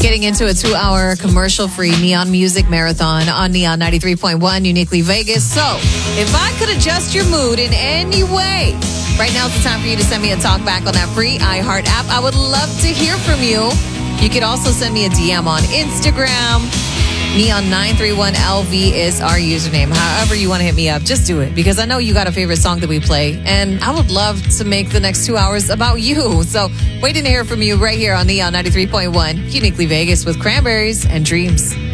Getting into a 2-hour commercial-free Neon Music Marathon on Neon 93.1, Uniquely Vegas. So, if I could adjust your mood in any way, right now is the time for you to send me a talk back on that free iHeart app. I would love to hear from you. You could also send me a DM on Instagram. Neon931LV is our username. However you want to hit me up, just do it. Because I know you got a favorite song that we play. And I would love to make the next 2 hours about you. So waiting to hear from you right here on Neon 93.1, Uniquely Vegas with Cranberries and Dreams.